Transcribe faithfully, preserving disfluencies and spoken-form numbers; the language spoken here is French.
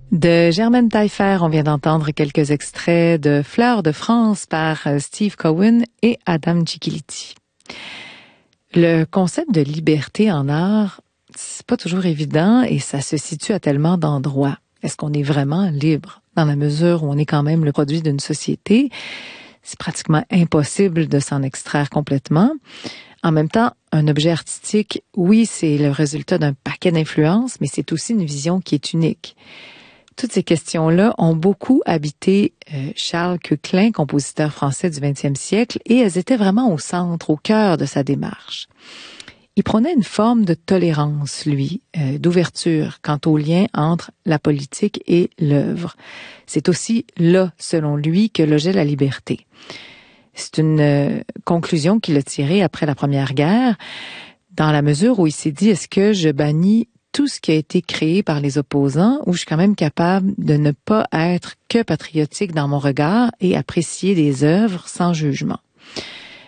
De Germaine Taillefer, on vient d'entendre quelques extraits de Fleurs de France par Steve Cohen et Adam Cicchiliti. Le concept de liberté en art, c'est pas toujours évident et ça se situe à tellement d'endroits. Est-ce qu'on est vraiment libre? Dans la mesure où on est quand même le produit d'une société, c'est pratiquement impossible de s'en extraire complètement. En même temps, un objet artistique, oui, c'est le résultat d'un paquet d'influences, mais c'est aussi une vision qui est unique. Toutes ces questions-là ont beaucoup habité euh, Charles Koechlin, compositeur français du vingtième siècle, et elles étaient vraiment au centre, au cœur de sa démarche. Il prônait une forme de tolérance, lui, euh, d'ouverture quant au lien entre la politique et l'œuvre. C'est aussi là, selon lui, que logeait la liberté. C'est une euh, conclusion qu'il a tirée après la Première Guerre, dans la mesure où il s'est dit, est-ce que je bannis tout ce qui a été créé par les opposants, où je suis quand même capable de ne pas être que patriotique dans mon regard et apprécier des œuvres sans jugement.